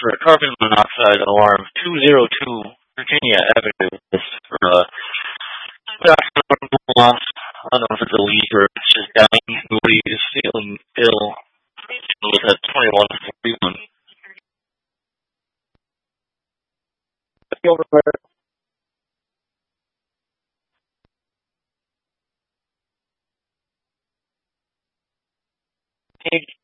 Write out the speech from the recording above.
for a carbon monoxide alarm 202 Virginia Avenue. This for dioxide loss. I don't know if it's a leak or if it's just dying. Nobody is feeling ill. It was at 2141. Over there.